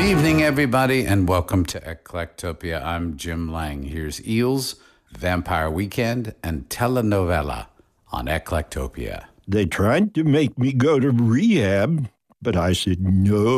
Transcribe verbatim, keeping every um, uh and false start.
evening, everybody, and welcome to Eclectopia. I'm Jim Lang. Here's Eels, Vampire Weekend, and Telenovela on Eclectopia. They tried to make me go to rehab, but I said no.